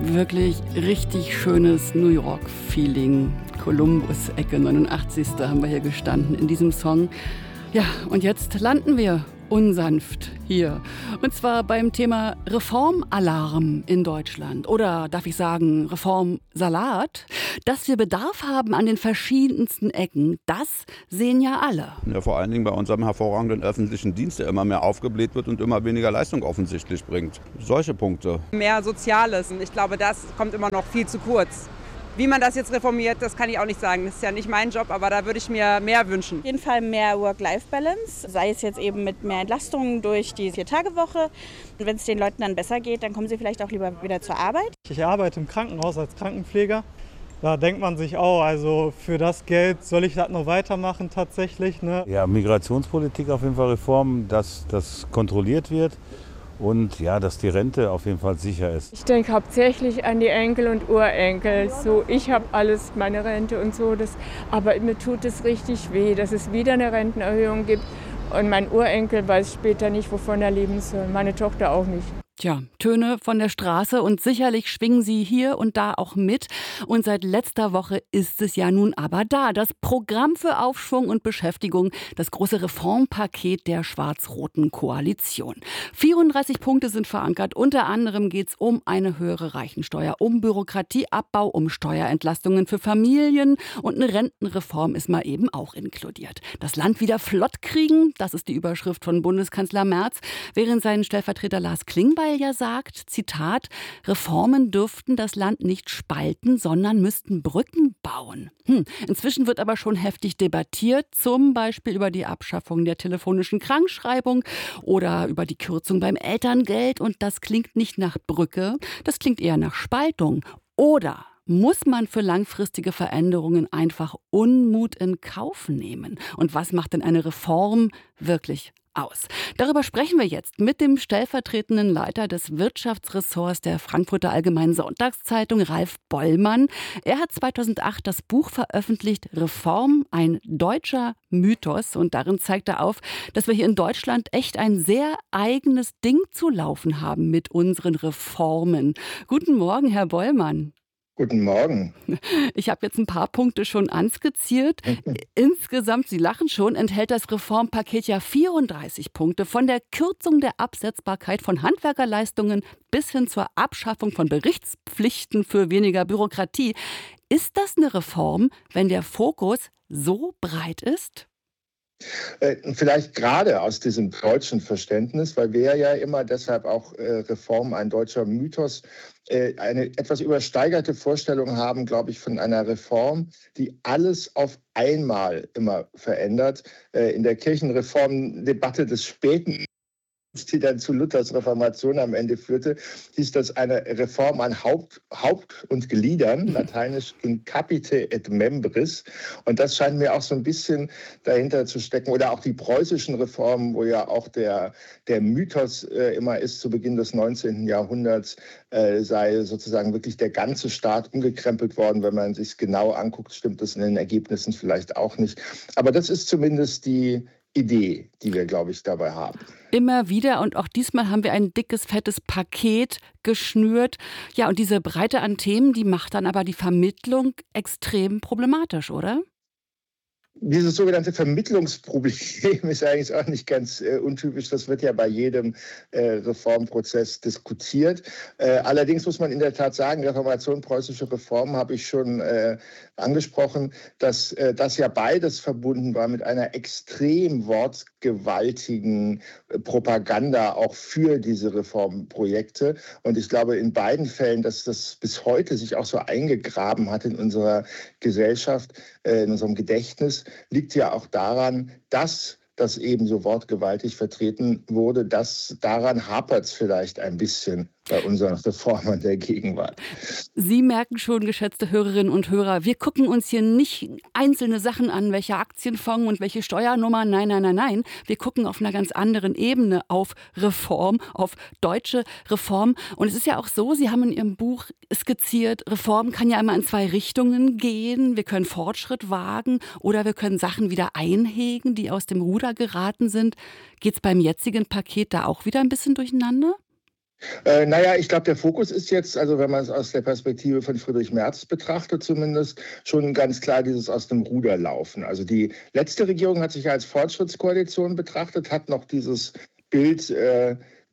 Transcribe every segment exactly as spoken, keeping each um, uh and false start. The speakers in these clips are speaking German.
Wirklich richtig schönes New York-Feeling. Columbus-Ecke neunundachtzigste haben wir hier gestanden in diesem Song. Ja, und jetzt landen wir unsanft hier. Und zwar beim Thema Reformalarm in Deutschland. Oder darf ich sagen Reformsalat? Dass wir Bedarf haben an den verschiedensten Ecken, das sehen ja alle. Ja, vor allen Dingen bei unserem hervorragenden öffentlichen Dienst, der immer mehr aufgebläht wird und immer weniger Leistung offensichtlich bringt. Solche Punkte. Mehr Soziales. Ich glaube, das kommt immer noch viel zu kurz. Wie man das jetzt reformiert, das kann ich auch nicht sagen. Das ist ja nicht mein Job, aber da würde ich mir mehr wünschen. Auf jeden Fall mehr Work-Life-Balance, sei es jetzt eben mit mehr Entlastung durch die Vier-Tage-Woche. Und wenn es den Leuten dann besser geht, dann kommen sie vielleicht auch lieber wieder zur Arbeit. Ich arbeite im Krankenhaus als Krankenpfleger. Da denkt man sich auch, also für das Geld soll ich das noch weitermachen tatsächlich. Ne? Ja, Migrationspolitik auf jeden Fall Reform, dass das kontrolliert wird. Und ja, dass die Rente auf jeden Fall sicher ist. Ich denke hauptsächlich an die Enkel und Urenkel. So, ich habe alles, meine Rente und so. Das, aber mir tut es richtig weh, dass es wieder eine Rentenerhöhung gibt. Und mein Urenkel weiß später nicht, wovon er leben soll. Meine Tochter auch nicht. Tja, Töne von der Straße und sicherlich schwingen sie hier und da auch mit. Und seit letzter Woche ist es ja nun aber da. Das Programm für Aufschwung und Beschäftigung, das große Reformpaket der schwarz-roten Koalition. vierunddreißig Punkte sind verankert. Unter anderem geht es um eine höhere Reichensteuer, um Bürokratieabbau, um Steuerentlastungen für Familien und eine Rentenreform ist mal eben auch inkludiert. Das Land wieder flott kriegen, das ist die Überschrift von Bundeskanzler Merz, während sein Stellvertreter Lars Klingbeil ja sagt, Zitat, Reformen dürften das Land nicht spalten, sondern müssten Brücken bauen. Hm. Inzwischen wird aber schon heftig debattiert, zum Beispiel über die Abschaffung der telefonischen Krankschreibung oder über die Kürzung beim Elterngeld. Und das klingt nicht nach Brücke, das klingt eher nach Spaltung. Oder muss man für langfristige Veränderungen einfach Unmut in Kauf nehmen? Und was macht denn eine Reform wirklich aus? Darüber sprechen wir jetzt mit dem stellvertretenden Leiter des Wirtschaftsressorts der Frankfurter Allgemeinen Sonntagszeitung, Ralf Bollmann. Er hat zweitausendacht das Buch veröffentlicht, Reform, ein deutscher Mythos. Und darin zeigt er auf, dass wir hier in Deutschland echt ein sehr eigenes Ding zu laufen haben mit unseren Reformen. Guten Morgen, Herr Bollmann. Guten Morgen. Ich habe jetzt ein paar Punkte schon anskizziert. Insgesamt, Sie lachen schon, enthält das Reformpaket ja vierunddreißig Punkte. Von der Kürzung der Absetzbarkeit von Handwerkerleistungen bis hin zur Abschaffung von Berichtspflichten für weniger Bürokratie. Ist das eine Reform, wenn der Fokus so breit ist? Äh, vielleicht gerade aus diesem deutschen Verständnis, weil wir ja immer deshalb auch äh, Reform, ein deutscher Mythos, äh, eine etwas übersteigerte Vorstellung haben, glaube ich, von einer Reform, die alles auf einmal immer verändert. Äh, in der Kirchenreformdebatte des späten, die dann zu Luthers Reformation am Ende führte, hieß das eine Reform an Haupt, Haupt und Gliedern, lateinisch in capite et membris. Und das scheint mir auch so ein bisschen dahinter zu stecken. Oder auch die preußischen Reformen, wo ja auch der, der Mythos äh, immer ist, zu Beginn des neunzehnten Jahrhunderts äh, sei sozusagen wirklich der ganze Staat umgekrempelt worden. Wenn man sich genau anguckt, stimmt das in den Ergebnissen vielleicht auch nicht. Aber das ist zumindest die Idee, die wir, glaube ich, dabei haben. Immer wieder und auch diesmal haben wir ein dickes, fettes Paket geschnürt. Ja, und diese Breite an Themen, die macht dann aber die Vermittlung extrem problematisch, oder? Dieses sogenannte Vermittlungsproblem ist eigentlich auch nicht ganz äh, untypisch. Das wird ja bei jedem äh, Reformprozess diskutiert. Äh, allerdings muss man in der Tat sagen, Reformation, preußische Reform habe ich schon äh, angesprochen, dass äh, das ja beides verbunden war mit einer extrem wortgewaltigen äh, Propaganda auch für diese Reformprojekte. Und ich glaube in beiden Fällen, dass das bis heute sich auch so eingegraben hat in unserer Gesellschaft, äh, in unserem Gedächtnis, liegt ja auch daran, dass das eben so wortgewaltig vertreten wurde, dass daran hapert es vielleicht ein bisschen bei unseren Reformern der Gegenwart. Sie merken schon, geschätzte Hörerinnen und Hörer, wir gucken uns hier nicht einzelne Sachen an, welcher Aktienfonds und welche Steuernummer. Nein, nein, nein, nein. Wir gucken auf einer ganz anderen Ebene auf Reform, auf deutsche Reform. Und es ist ja auch so, Sie haben in Ihrem Buch skizziert, Reform kann ja immer in zwei Richtungen gehen. Wir können Fortschritt wagen oder wir können Sachen wieder einhegen, die aus dem Ruder geraten sind. Geht es beim jetzigen Paket da auch wieder ein bisschen durcheinander? Äh, naja, ich glaube, der Fokus ist jetzt, also wenn man es aus der Perspektive von Friedrich Merz betrachtet zumindest, schon ganz klar dieses aus dem Ruder laufen. Also die letzte Regierung hat sich als Fortschrittskoalition betrachtet, hat noch dieses Bild äh,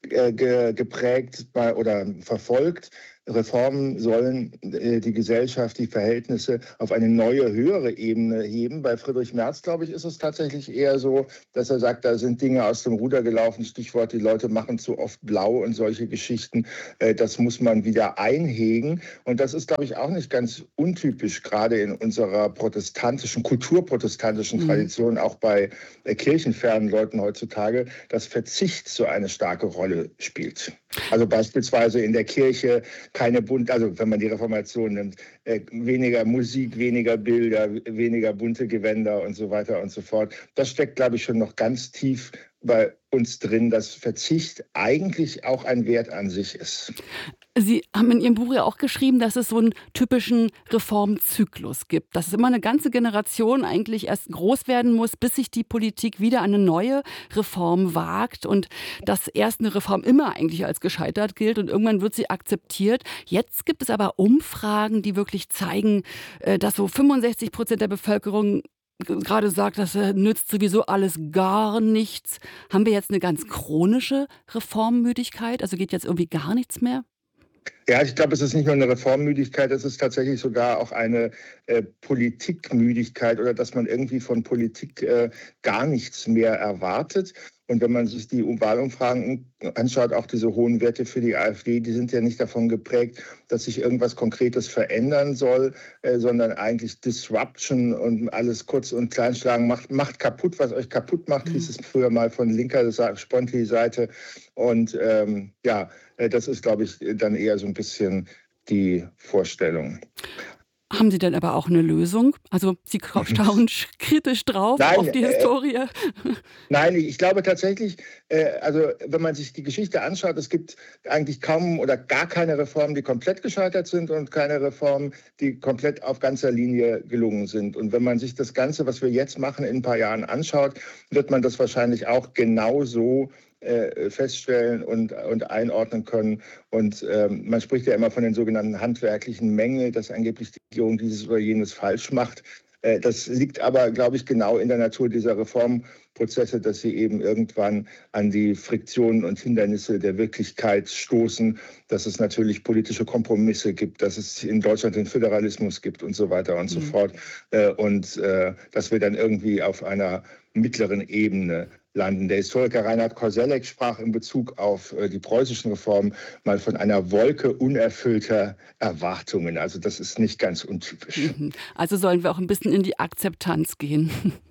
ge, geprägt bei, oder verfolgt. Reformen sollen äh, die Gesellschaft, die Verhältnisse auf eine neue, höhere Ebene heben. Bei Friedrich Merz, glaube ich, ist es tatsächlich eher so, dass er sagt, da sind Dinge aus dem Ruder gelaufen. Stichwort, die Leute machen zu oft blau und solche Geschichten. Äh, das muss man wieder einhegen. Und das ist, glaube ich, auch nicht ganz untypisch, gerade in unserer protestantischen, kulturprotestantischen mhm. Tradition, auch bei äh, kirchenfernen Leuten heutzutage, dass Verzicht so eine starke Rolle spielt. Also beispielsweise in der Kirche keine bunt, also wenn man die Reformation nimmt, äh, weniger Musik, weniger Bilder, weniger bunte Gewänder und so weiter und so fort. Das steckt, glaube ich, schon noch ganz tief bei uns drin, dass Verzicht eigentlich auch ein Wert an sich ist. Sie haben in Ihrem Buch ja auch geschrieben, dass es so einen typischen Reformzyklus gibt. Dass es immer eine ganze Generation eigentlich erst groß werden muss, bis sich die Politik wieder an eine neue Reform wagt. Und dass erst eine Reform immer eigentlich als gescheitert gilt und irgendwann wird sie akzeptiert. Jetzt gibt es aber Umfragen, die wirklich zeigen, dass so fünfundsechzig Prozent der Bevölkerung gerade sagt, das nützt sowieso alles gar nichts. Haben wir jetzt eine ganz chronische Reformmüdigkeit? Also geht jetzt irgendwie gar nichts mehr? Ja, ich glaube, es ist nicht nur eine Reformmüdigkeit, es ist tatsächlich sogar auch eine äh, Politikmüdigkeit oder dass man irgendwie von Politik äh, gar nichts mehr erwartet. Und wenn man sich die Wahlumfragen anschaut, auch diese hohen Werte für die AfD, die sind ja nicht davon geprägt, dass sich irgendwas Konkretes verändern soll, äh, sondern eigentlich Disruption und alles kurz und klein schlagen, macht, macht kaputt, was euch kaputt macht, hieß es früher mal von linker Spontli-Seite. Und ähm, ja, äh, das ist, glaube ich, dann eher so ein bisschen die Vorstellung. Haben Sie denn aber auch eine Lösung? Also Sie schauen kritisch drauf Nein, auf die Historie. Äh, Nein, ich glaube tatsächlich, äh, also wenn man sich die Geschichte anschaut, es gibt eigentlich kaum oder gar keine Reformen, die komplett gescheitert sind und keine Reformen, die komplett auf ganzer Linie gelungen sind. Und wenn man sich das Ganze, was wir jetzt machen, in ein paar Jahren anschaut, wird man das wahrscheinlich auch genauso feststellen und, und einordnen können. Und ähm, man spricht ja immer von den sogenannten handwerklichen Mängeln, dass angeblich die Regierung dieses oder jenes falsch macht. Äh, das liegt aber, glaube ich, genau in der Natur dieser Reformprozesse, dass sie eben irgendwann an die Friktionen und Hindernisse der Wirklichkeit stoßen, dass es natürlich politische Kompromisse gibt, dass es in Deutschland den Föderalismus gibt und so weiter und mhm. so fort. Äh, und äh, dass wir dann irgendwie auf einer mittleren Ebene landen. Der Historiker Reinhard Koselleck sprach in Bezug auf äh, die preußischen Reformen mal von einer Wolke unerfüllter Erwartungen. Also das ist nicht ganz untypisch. Also sollen wir auch ein bisschen in die Akzeptanz gehen.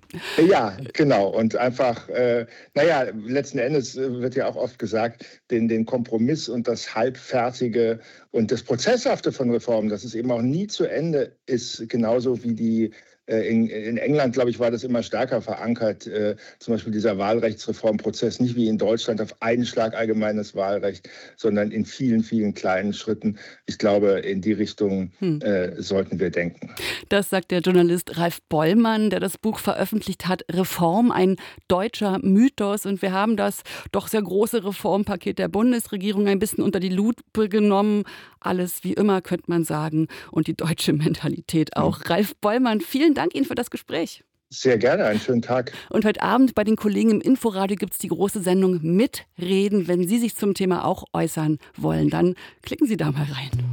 Ja, genau. Und einfach, äh, naja, letzten Endes wird ja auch oft gesagt, den, den Kompromiss und das Halbfertige und das Prozesshafte von Reformen, dass es eben auch nie zu Ende ist, genauso wie die In, in England, glaube ich, war das immer stärker verankert, äh, zum Beispiel dieser Wahlrechtsreformprozess, nicht wie in Deutschland auf einen Schlag allgemeines Wahlrecht, sondern in vielen, vielen kleinen Schritten. Ich glaube, in die Richtung hm. äh, sollten wir denken. Das sagt der Journalist Ralf Bollmann, der das Buch veröffentlicht hat, Reform, ein deutscher Mythos. Und wir haben das doch sehr große Reformpaket der Bundesregierung ein bisschen unter die Lupe genommen. Alles wie immer, könnte man sagen. Und die deutsche Mentalität auch. Hm. Ralf Bollmann, vielen Dank Ihnen für das Gespräch. Sehr gerne, einen schönen Tag. Und heute Abend bei den Kollegen im Inforadio gibt es die große Sendung Mitreden. Wenn Sie sich zum Thema auch äußern wollen, dann klicken Sie da mal rein.